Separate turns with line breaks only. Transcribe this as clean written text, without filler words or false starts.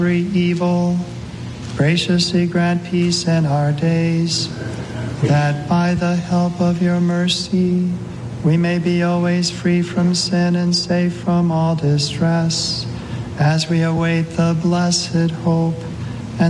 every evil. Graciously grant peace in our days, that by the help of your mercy we may be always free from sin and safe from all distress, as we await the blessed hope